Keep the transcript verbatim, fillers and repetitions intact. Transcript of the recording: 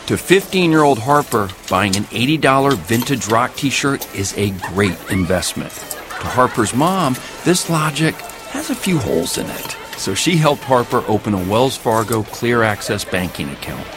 To fifteen-year-old Harper, buying an eighty dollars vintage rock t-shirt is a great investment. To Harper's mom, this logic has a few holes in it. So she helped Harper open a Wells Fargo Clear Access banking account.